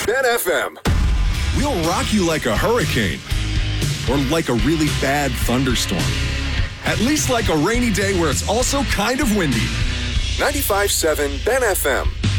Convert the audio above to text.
Ben FM. We'll rock you like a hurricane or like a really bad thunderstorm. At least like a rainy day where it's also kind of windy. 95.7 Ben FM.